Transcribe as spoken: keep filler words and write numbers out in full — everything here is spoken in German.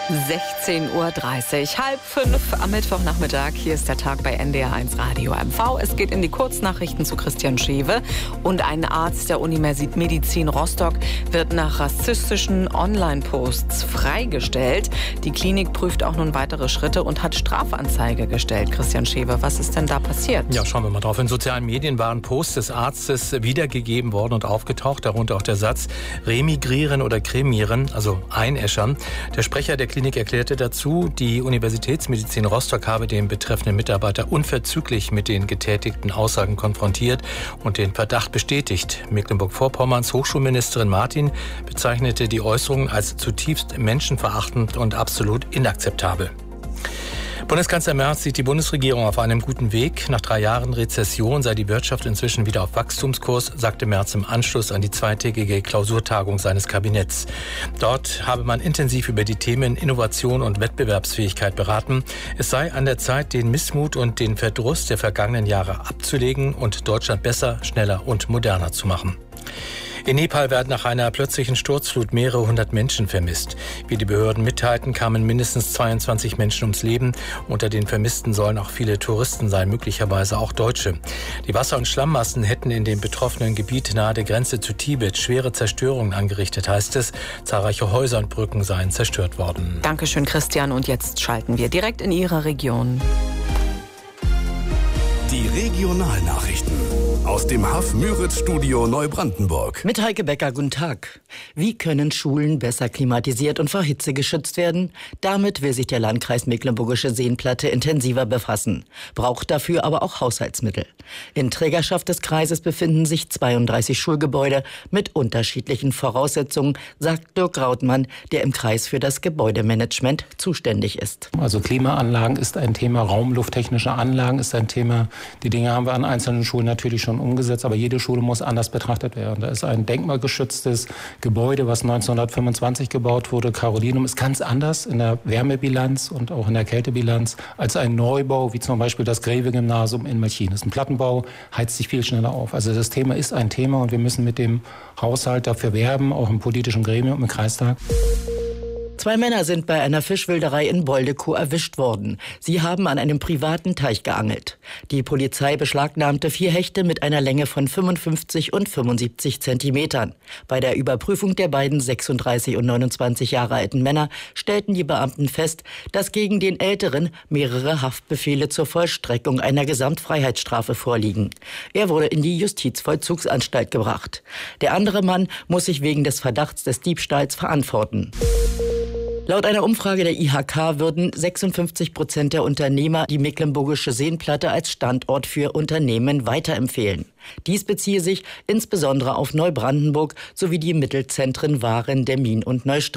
sechzehn Uhr dreißig, halb fünf am Mittwochnachmittag. Hier ist der Tag bei N D R eins Radio M V. Es geht in die Kurznachrichten zu Christian Schewe. Und ein Arzt der Universität Rostock wird nach rassistischen Online-Posts freigestellt. Die Klinik prüft auch nun weitere Schritte und hat Strafanzeige gestellt. Christian Schewe, was ist denn da passiert? Ja, schauen wir mal drauf. In sozialen Medien waren Posts des Arztes wiedergegeben worden und aufgetaucht. Darunter auch der Satz, remigrieren oder cremieren, also einäschern. Der Sprecher der Klinik erklärte dazu, die Universitätsmedizin Rostock habe den betreffenden Mitarbeiter unverzüglich mit den getätigten Aussagen konfrontiert und den Verdacht bestätigt. Mecklenburg-Vorpommerns Hochschulministerin Martin bezeichnete die Äußerungen als zutiefst menschenverachtend und absolut inakzeptabel. Bundeskanzler Merz sieht die Bundesregierung auf einem guten Weg. Nach drei Jahren Rezession sei die Wirtschaft inzwischen wieder auf Wachstumskurs, sagte Merz im Anschluss an die zweitägige Klausurtagung seines Kabinetts. Dort habe man intensiv über die Themen Innovation und Wettbewerbsfähigkeit beraten. Es sei an der Zeit, den Missmut und den Verdruss der vergangenen Jahre abzulegen und Deutschland besser, schneller und moderner zu machen. In Nepal werden nach einer plötzlichen Sturzflut mehrere hundert Menschen vermisst. Wie die Behörden mitteilten, kamen mindestens zweiundzwanzig Menschen ums Leben. Unter den Vermissten sollen auch viele Touristen sein, möglicherweise auch Deutsche. Die Wasser- und Schlammmassen hätten in dem betroffenen Gebiet nahe der Grenze zu Tibet schwere Zerstörungen angerichtet, heißt es. Zahlreiche Häuser und Brücken seien zerstört worden. Dankeschön, Christian. Und jetzt schalten wir direkt in Ihre Region. Die Regionalnachrichten aus dem H A F-Müritz-Studio Neubrandenburg. Mit Heike Becker, guten Tag. Wie können Schulen besser klimatisiert und vor Hitze geschützt werden? Damit will sich der Landkreis Mecklenburgische Seenplatte intensiver befassen. Braucht dafür aber auch Haushaltsmittel. In Trägerschaft des Kreises befinden sich zweiunddreißig Schulgebäude mit unterschiedlichen Voraussetzungen, sagt Dirk Rautmann, der im Kreis für das Gebäudemanagement zuständig ist. Also Klimaanlagen ist ein Thema, raumlufttechnische Anlagen ist ein Thema. Die Dinge haben wir an einzelnen Schulen natürlich schon umgesetzt, aber jede Schule muss anders betrachtet werden. Da ist ein denkmalgeschütztes Gebäude, was neunzehnhundertfünfundzwanzig gebaut wurde. Carolinum ist ganz anders in der Wärmebilanz und auch in der Kältebilanz als ein Neubau, wie zum Beispiel das Greve-Gymnasium in Malchin. Das ist ein Plattenbau, heizt sich viel schneller auf. Also das Thema ist ein Thema und wir müssen mit dem Haushalt dafür werben, auch im politischen Gremium, im Kreistag. Zwei Männer sind bei einer Fischwilderei in Boldekow erwischt worden. Sie haben an einem privaten Teich geangelt. Die Polizei beschlagnahmte vier Hechte mit einer Länge von fünfundfünfzig und fünfundsiebzig Zentimetern. Bei der Überprüfung der beiden sechsunddreißig und neunundzwanzig Jahre alten Männer stellten die Beamten fest, dass gegen den Älteren mehrere Haftbefehle zur Vollstreckung einer Gesamtfreiheitsstrafe vorliegen. Er wurde in die Justizvollzugsanstalt gebracht. Der andere Mann muss sich wegen des Verdachts des Diebstahls verantworten. Laut einer Umfrage der I H K würden sechsundfünfzig Prozent der Unternehmer die Mecklenburgische Seenplatte als Standort für Unternehmen weiterempfehlen. Dies beziehe sich insbesondere auf Neubrandenburg sowie die Mittelzentren Waren, Demmin und Neustrelitz.